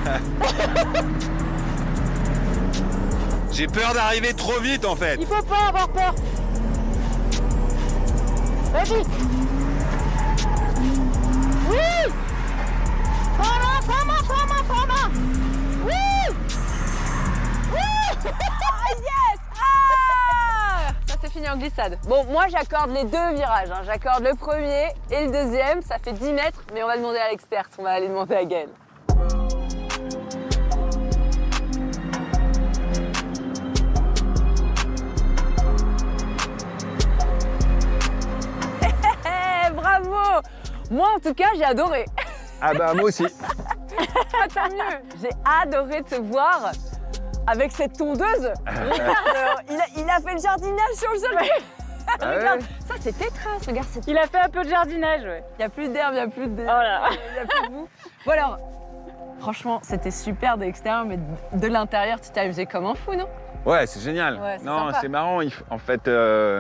J'ai peur d'arriver trop vite en fait. Il faut pas avoir peur. Vas-y. Oui. Fama. Oui. Yes! Ah! Ça c'est fini en glissade. Bon, moi j'accorde les deux virages. Hein. J'accorde le premier et le deuxième. Ça fait 10 mètres, mais on va demander à l'experte. On va aller demander à Gaëlle. Bravo! Moi en tout cas, j'ai adoré. Ah bah moi aussi. Tant mieux. J'ai adoré te voir avec cette tondeuse. Regarde, il a fait le jardinage sur le sol. Regarde, ça c'est Tétras, regarde. Il a fait un peu de jardinage, ouais. Il n'y a plus d'herbe, il n'y a plus de... Oh là. Il n'y a plus de boue. Bon alors, franchement, c'était super de l'extérieur, mais de l'intérieur, tu t'es amusé comme un fou, non? Ouais, c'est génial. Ouais, c'est non, sympa. c'est marrant. En fait,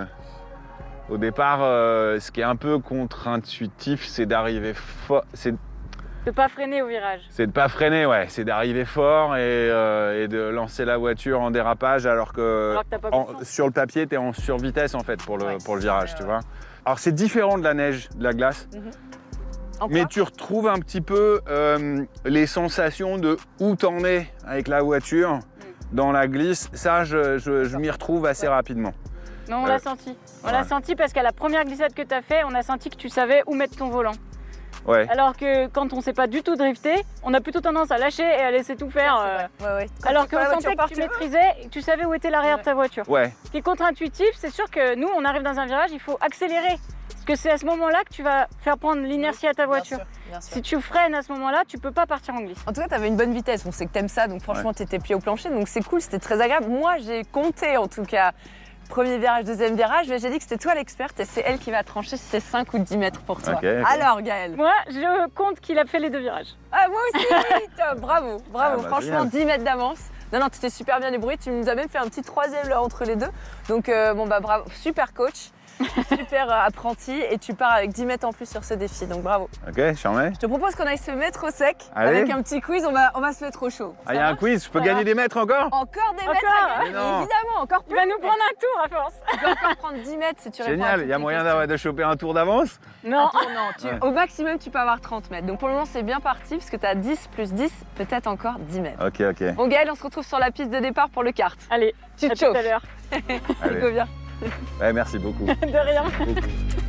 au départ, ce qui est un peu contre-intuitif, c'est d'arriver fort. De pas freiner au virage. C'est de pas freiner, ouais. C'est d'arriver fort et de lancer la voiture en dérapage alors que t'as pas confiance. sur le papier, t'es en survitesse en fait pour le virage, tu ouais. vois. Alors c'est différent de la neige, de la glace, Encore mais tu retrouves un petit peu les sensations de où t'en es avec la voiture dans la glisse. Ça, je m'y retrouve assez rapidement. Non, on l'a senti. On l'a senti parce qu'à la première glissade que tu as fait, on a senti que tu savais où mettre ton volant. Ouais. Alors que quand on sait pas du tout drifter, on a plutôt tendance à lâcher et à laisser tout faire. Ouais. Alors qu'on sentait que tu maîtrisais et que tu savais où était l'arrière de ta voiture. Ouais. Ce qui est contre-intuitif, c'est sûr que nous, on arrive dans un virage, il faut accélérer. Parce que c'est à ce moment-là que tu vas faire prendre l'inertie à ta voiture. Bien sûr. Si tu freines à ce moment-là, tu peux pas partir en glisse. En tout cas, tu avais une bonne vitesse. On sait que t'aimes ça, donc franchement, t'étais pied au plancher, donc c'est cool, c'était très agréable. Moi, j'ai compté en tout cas. Premier virage, deuxième virage, mais j'ai dit que c'était toi l'experte et c'est elle qui va trancher si c'est 5 ou 10 mètres pour toi. Ok. Alors Gaëlle. Moi, je compte qu'il a fait les deux virages. Ah, moi aussi, top, bravo. Ah, bah, Franchement, génial. 10 mètres d'avance. Non, tu t'es super bien débrouillé, tu nous as même fait un petit troisième là entre les deux. Donc bon bah bravo, super coach, super apprenti et tu pars avec 10 mètres en plus sur ce défi, donc bravo. Ok, j'en mets. Je te propose qu'on aille se mettre au sec Allez. avec un petit quiz, on va se mettre au chaud. Ah, il y a un quiz, je peux gagner des mètres encore? Encore des mètres Encore à gagner, Mais non. évidemment, encore Tu plus. vas nous prendre un tour à force. Tu peux encore prendre 10 mètres si tu réponds à Génial, toutes il y a les moyen questions. de choper un tour d'avance? Non. Attends, non, Ouais. au maximum tu peux avoir 30 mètres. Donc pour le moment c'est bien parti parce que tu as 10 plus 10, peut-être encore 10 mètres. Ok. Bon Gaëlle, on se retrouve sur la piste de départ pour le kart. Allez, Tu à te tout à chauffes. l'heure. Allez. Nico, viens. Ouais, merci beaucoup. De rien. Beaucoup.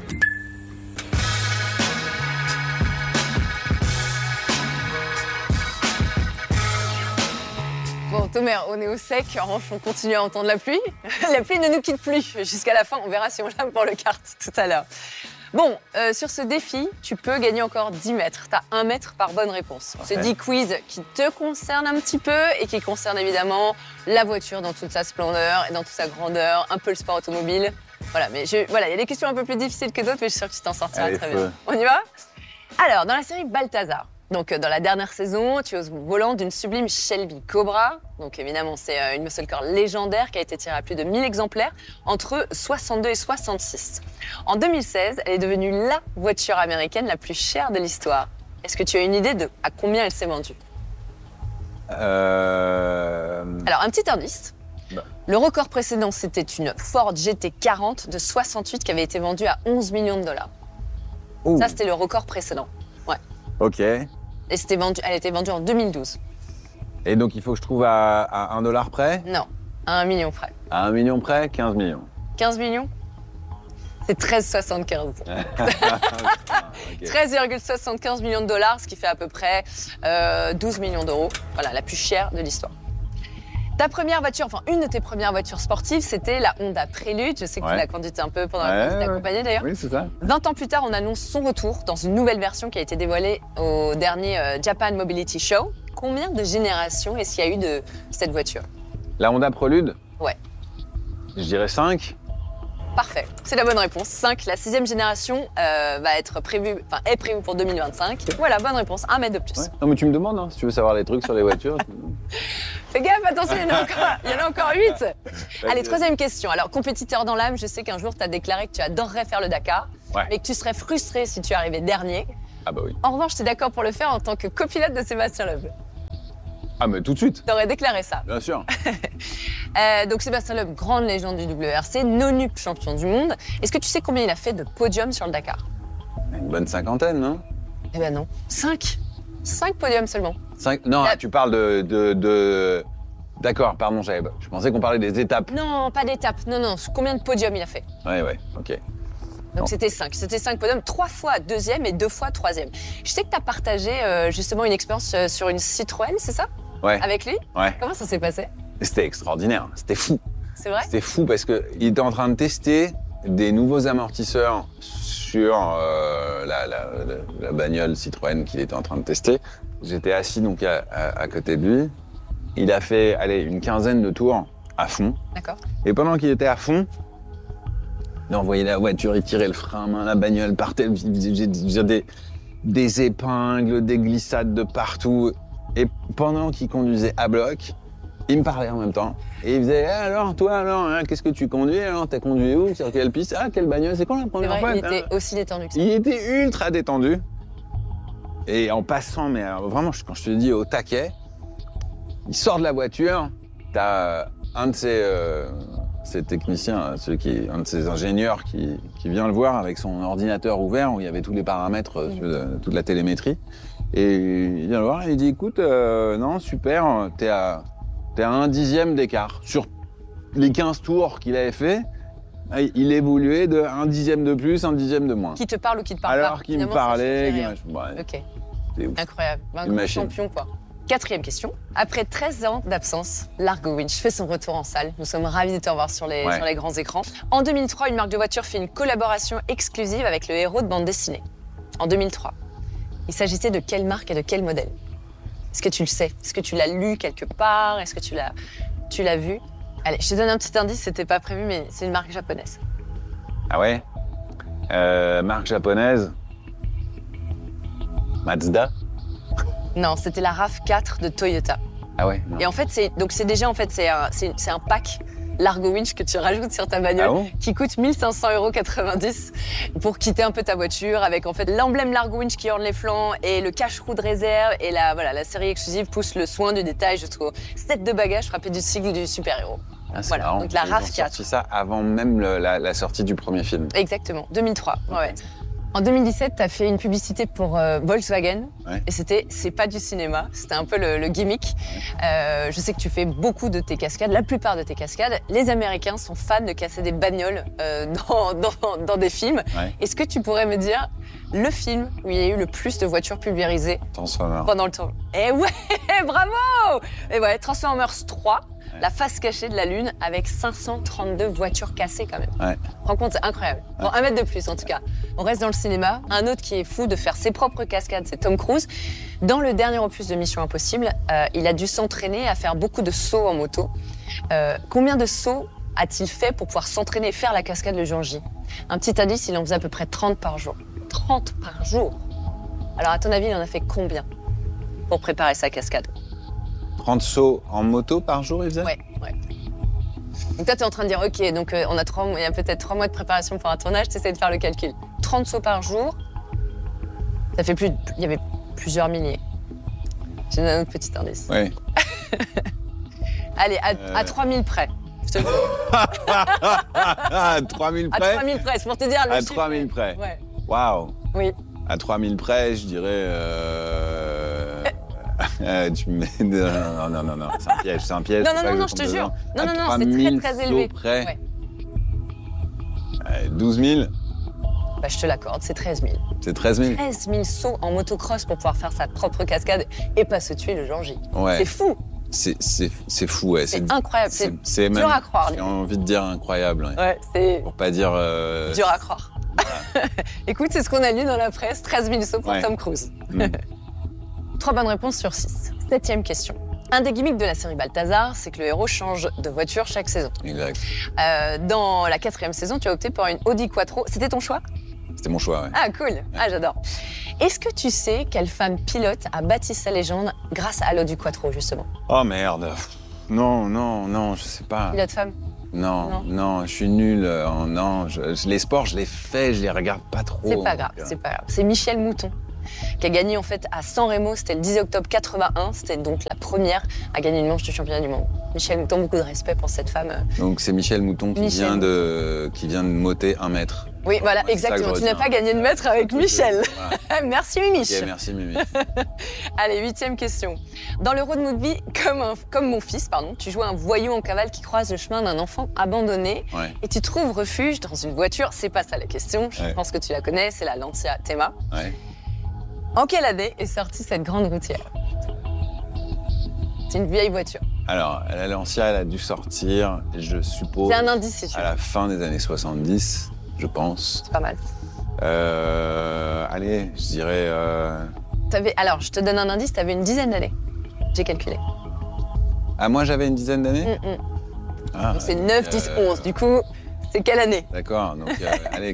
Bon Thomas, on est au sec, en revanche on continue à entendre la pluie. La pluie ne nous quitte plus jusqu'à la fin, on verra si on l'aime pour le kart tout à l'heure. Bon, sur ce défi, tu peux gagner encore 10 mètres. Tu as 1 mètre par bonne réponse. Ok. C'est 10 quiz qui te concernent un petit peu et qui concernent évidemment la voiture dans toute sa splendeur et dans toute sa grandeur, un peu le sport automobile. Voilà, mais voilà, il y a des questions un peu plus difficiles que d'autres, mais je suis sûre que tu t'en sortiras Allez, très feu. bien. On y va? Alors, dans la série Balthazar, donc dans la dernière saison, tu es au volant d'une sublime Shelby Cobra. Donc évidemment, c'est une muscle car légendaire qui a été tirée à plus de 1000 exemplaires entre 62 et 66. En 2016, elle est devenue la voiture américaine la plus chère de l'histoire. Est-ce que tu as une idée de à combien elle s'est vendue? Alors, un petit indice. Bah. Le record précédent, c'était une Ford GT40 de 68 qui avait été vendue à 11 millions de dollars. Ouh. Ça, c'était le record précédent. Ok. Et elle a été vendue en 2012. Et donc il faut que je trouve à 1 dollar près? Non, à 1 million près. À 1 million près, 15 millions. 15 millions? C'est 13,75. Ok. 13,75 millions de dollars, ce qui fait à peu près 12 millions d'euros. Voilà, la plus chère de l'histoire. Ta première voiture, enfin une de tes premières voitures sportives, c'était la Honda Prélude. Je sais que tu Ouais. l'as conduite un peu pendant la conduite accompagnée d'ailleurs. Oui, c'est ça. 20 ans plus tard, on annonce son retour dans une nouvelle version qui a été dévoilée au dernier Japan Mobility Show. Combien de générations est-ce qu'il y a eu de cette voiture? La Honda Prelude? Ouais. Je dirais 5. Parfait, c'est la bonne réponse. 5, la 6e génération est prévue pour 2025. Voilà, bonne réponse, 1 mètre de plus. Ouais. Non mais tu me demandes, hein, si tu veux savoir les trucs sur les voitures. Fais gaffe, attention, il y en a encore 8. Allez, 3e question. Alors, compétiteur dans l'âme, je sais qu'un jour, tu as déclaré que tu adorerais faire le Dakar, Ouais. mais que tu serais frustré si tu arrivais dernier. Ah bah oui. En revanche, tu es d'accord pour le faire en tant que copilote de Sébastien Loeb. Ah, mais tout de suite, T'aurais déclaré ça. bien sûr. Donc Sébastien Loeb, grande légende du WRC, nonup champion du monde. Est-ce que tu sais combien il a fait de podiums sur le Dakar? Une bonne cinquantaine, non? Eh ben non. 5. 5 podiums seulement. Non, La- tu parles de... D'accord, pardon, je pensais qu'on parlait des étapes. Non, pas d'étape. Non. Combien de podiums il a fait? Ouais, ok. Donc Non. c'était 5. C'était 5 podiums, 3 fois deuxième et 2 fois troisième. Je sais que tu as partagé justement une expérience sur une Citroën, c'est ça? Ouais, Avec lui? ouais. Comment ça s'est passé? C'était extraordinaire, c'était fou. C'est vrai? C'était fou parce qu'il était en train de tester des nouveaux amortisseurs sur la bagnole Citroën qu'il était en train de tester. J'étais assis donc à côté de lui. Il a fait, allez, une quinzaine de tours à fond. D'accord. Et pendant qu'il était à fond, il envoyait la voiture, il tirait le frein à main, la bagnole partait, il faisait des épingles, des glissades de partout. Et pendant qu'il conduisait à bloc, il me parlait en même temps. Et il faisait alors, toi, alors, hein, qu'est-ce que tu conduis? Alors, t'as conduit où? Sur quelle piste? Ah, quelle bagnole? C'est quand la C'est première vrai, fois? il était aussi détendu que ça. Il était ultra détendu. Et en passant, mais alors, vraiment, quand je te dis au taquet, il sort de la voiture, t'as un de ses techniciens, un de ses ingénieurs qui vient le voir avec son ordinateur ouvert où il y avait tous les paramètres, toute la télémétrie. Et il vient le voir et il dit, écoute, non, super, t'es à 1/10 d'écart. Sur les 15 tours qu'il avait fait, il évoluait de 1/10 de plus, 1/10 de moins. Qui te parle ou qui te parle pas? Alors qu'il me Finalement, ça parlait, changeait rien. ouais, Ok, c'est ouf. incroyable. Un Une grand machine. champion, quoi. 4e question. Après 13 ans d'absence, Largo Winch fait son retour en salle. Nous sommes ravis de te revoir sur les grands écrans. En 2003, une marque de voiture fait une collaboration exclusive avec le héros de bande dessinée. En 2003. Il s'agissait de quelle marque et de quel modèle? Est-ce que tu le sais? Est-ce que tu l'as lu quelque part? Est-ce que tu l'as vu? Allez, je te donne un petit indice, c'était pas prévu, mais c'est une marque japonaise. Ah ouais? Marque japonaise. Mazda? Non, c'était la RAV4 de Toyota. Ah ouais? Non. Et en fait, c'est un pack Largo Winch que tu rajoutes sur ta bagnole Ah bon? qui coûte 1 500,90 € pour quitter un peu ta voiture avec en fait l'emblème Largo Winch qui orne les flancs et le cache-roue de réserve et la série exclusive pousse le soin du détail jusqu'au set de bagages frappé du sigle du super-héros. Ah, c'est Voilà, marrant. donc la Ils ont RAV4. sorti ça avant même la sortie du premier film. Exactement, 2003. Ouais. En 2017, tu as fait une publicité pour Volkswagen. Ouais. Et c'est pas du cinéma, c'était un peu le gimmick. Je sais que tu fais beaucoup de tes cascades, la plupart de tes cascades. Les Américains sont fans de casser des bagnoles dans des films. Ouais. Est-ce que tu pourrais me dire le film où il y a eu le plus de voitures pulvérisées Transformers. pendant le tour? Eh ouais, bravo! Et ouais, Transformers 3. Ouais. La face cachée de la Lune avec 532 voitures cassées quand même. Ouais. Rends compte, c'est incroyable. Bon, Ouais. 1 mètre de plus en tout cas. On reste dans le cinéma. Un autre qui est fou de faire ses propres cascades, c'est Tom Cruise. Dans le dernier opus de Mission Impossible, il a dû s'entraîner à faire beaucoup de sauts en moto. Combien de sauts a-t-il fait pour pouvoir s'entraîner et faire la cascade le jour J? Un petit indice, il en faisait à peu près 30 par jour. 30 par jour. Alors à ton avis, il en a fait combien pour préparer sa cascade? 30 sauts en moto par jour, il faisait? Ouais. Donc toi, tu es en train de dire, ok, donc il y a peut-être 3 mois de préparation pour un tournage, tu essaies de faire le calcul. 30 sauts par jour, ça fait il y avait plusieurs milliers. Je te donne un autre petit indice. Ouais. Allez, à 3000 près. Je te le dis. À 3000 À près? 3000 près, c'est pour te dire le À chiffre. 3000 près. Ouais. Waouh. Oui. À 3000 près, je dirais. Tu me mets. Non, c'est un piège, c'est un piège. Non, c'est pas non, que je te tombe jure. dedans. Non, À non, c'est 3000 très sauts élevé. près. Ouais. 12 000, Bah, je te l'accorde, c'est 13 000. c'est 13 000. 13 000 sauts en motocross pour pouvoir faire sa propre cascade et pas se tuer le jour J. Ouais. C'est fou, C'est fou, ouais. c'est incroyable, c'est même, dur à croire. j'ai envie de dire incroyable. Ouais. Ouais, c'est Pour pas dire. dur à croire. Écoute, c'est ce qu'on a lu dans la presse, 13 000 sauts pour Ouais. Tom Cruise. Mm. 3 bonnes réponses sur 6. 7e question. Un des gimmicks de la série Balthazar, c'est que le héros change de voiture chaque saison. Exact. Dans la 4e saison, tu as opté pour une Audi Quattro. C'était ton choix? C'était mon choix, ouais. Ah, cool. Ah, j'adore. Est-ce que tu sais quelle femme pilote a bâti sa légende grâce à l'Audi Quattro, justement? Oh merde. Non, je sais pas. Pilote femme? Non, je suis nul. Non, les sports, je les fais, je les regarde pas trop. C'est pas grave, donc, c'est pas grave. C'est Michel Mouton. qui a gagné en fait à San Remo, c'était le 10 octobre 81, c'était donc la première à gagner une manche du championnat du monde. Michèle Mouton, beaucoup de respect pour cette femme. Donc c'est Michèle Mouton qui vient de motter 1 mètre. Oui, voilà, Ouais, exactement. Tu n'as pas gagné de mètre avec Michel. Voilà. Merci Mimich. Ok, merci Mimi. Allez, 8e question. Dans le road movie Comme mon fils, tu joues un voyou en cavale qui croise le chemin d'un enfant abandonné Ouais. et tu trouves refuge dans une voiture. C'est pas ça la question, je pense que tu la connais, c'est la Lancia Thema. Ouais. En quelle année est sortie cette grande routière? C'est une vieille voiture. Alors, la Lancia, elle a dû sortir, je suppose, C'est un indice si tu à veux. la fin des années 70, je pense. C'est pas mal. Allez, je dirais... Alors, je te donne un indice, t'avais une dizaine d'années. J'ai calculé. Ah, moi j'avais une dizaine d'années. Ah, Donc c'est 9, 10, 11. Du coup, c'est quelle année? D'accord, donc allez,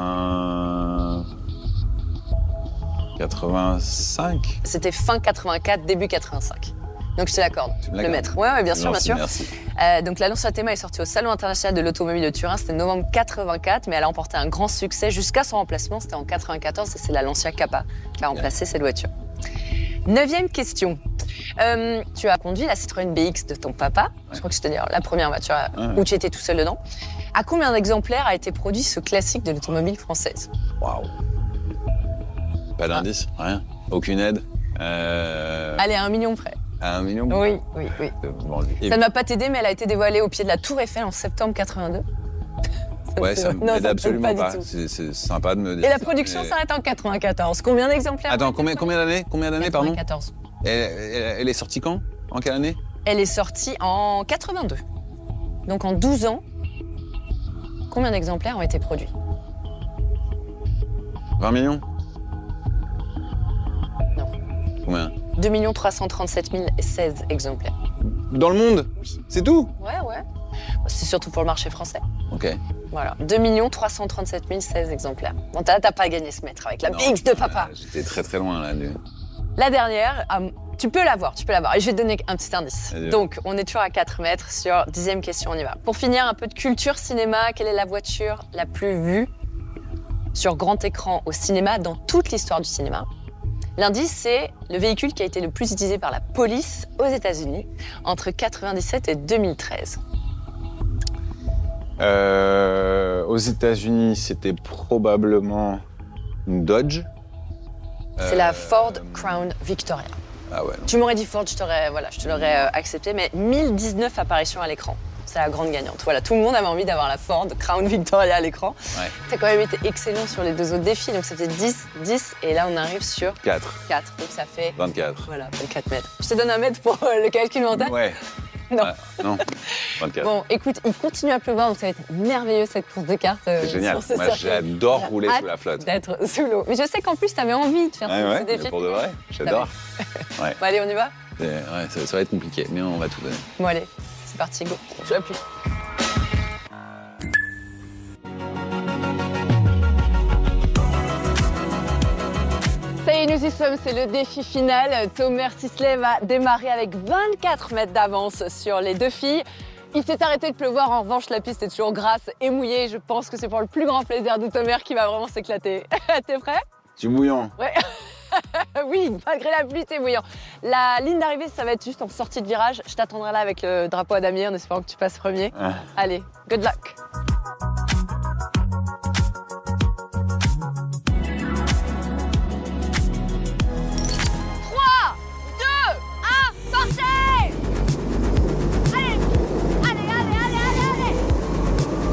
85. C'était fin 84, début 85. Donc je te l'accorde, Tu me le l'accordes? maître. Ouais, bien sûr, Merci, bien sûr. merci. Donc la Lancia Thema est sortie au Salon international de l'automobile de Turin, c'était novembre 84, mais elle a emporté un grand succès jusqu'à son remplacement, c'était en 94, et c'est la Lancia Kappa qui a remplacé cette voiture. 9e question. Tu as conduit la Citroën BX de ton papa, je crois que c'était d'ailleurs la première voiture où tu étais tout seul dedans. À combien d'exemplaires a été produit ce classique de l'automobile française? Waouh. Pas d'indice, rien. Aucune aide. Allez, à 1 million près. À 1 million. Oui. Bon, Ça ne m'a pas t'aider, mais elle a été dévoilée au pied de la Tour Eiffel en septembre 82. Ouais, ça Non, m'aide ça absolument m'aide pas pas. du tout. C'est sympa de me dire. Et la ça, production mais- s'arrête en 94. Combien d'exemplaires? Attends, combien d'années? Combien d'années, pardon? 94. Elle est sortie quand? En quelle année? Elle est sortie en 82. Donc en 12 ans, combien d'exemplaires ont été produits? 20 millions? Non. Combien? 2 337 016 exemplaires. Dans le monde? C'est tout? Ouais. C'est surtout pour le marché français. Ok. Voilà. 2 337 016 exemplaires. Bon, t'as pas gagné ce mètre avec la Non, BX de papa. J'étais très très loin là. La dernière, tu peux l'avoir. Et je vais te donner un petit indice. Vas-y. Donc, on est toujours à 4 mètres sur 10e question, on y va. Pour finir, un peu de culture cinéma. Quelle est la voiture la plus vue sur grand écran au cinéma dans toute l'histoire du cinéma? L'indice, c'est le véhicule qui a été le plus utilisé par la police aux États-Unis entre 97 et 2013. Aux États-Unis, c'était probablement une Dodge. C'est la Ford Crown Victoria. Ah ouais. Tu m'aurais dit Ford, je te l'aurais accepté, mais 1019 apparitions à l'écran. C'est la grande gagnante. Voilà, tout le monde avait envie d'avoir la Ford Crown Victoria à l'écran. Ouais. T'as quand même été excellent sur les 2 autres défis, donc ça faisait 10, et là on arrive sur 4. 4, donc ça fait 24. voilà, 24 mètres. Je te donne un mètre pour le calcul mental. Ouais. Non. Ouais, non. 24. Bon, écoute, il continue à pleuvoir, donc ça va être merveilleux cette course de cartes. C'est génial. sur ce Moi, circuit. j'adore J'ai rouler hâte sous la flotte. D'être sous l'eau. Mais je sais qu'en plus, t'avais envie de faire ce défi. Pour de vrai, j'adore. Bon, allez, on y va? Ça va être compliqué, mais on va tout donner. Bon, allez, c'est parti, go. Je l'appuie. Ça y est, nous y sommes, c'est le défi final. Thomer Sisley va démarrer avec 24 mètres d'avance sur les 2 filles. Il s'est arrêté de pleuvoir, en revanche la piste est toujours grasse et mouillée. Je pense que c'est pour le plus grand plaisir de Thomer qui va vraiment s'éclater. T'es prêt? C'est bouillant. Ouais. Oui, malgré la pluie, c'est bouillant. La ligne d'arrivée, ça va être juste en sortie de virage. Je t'attendrai là avec le drapeau à damier en espérant que tu passes premier. Ah. Allez, good luck.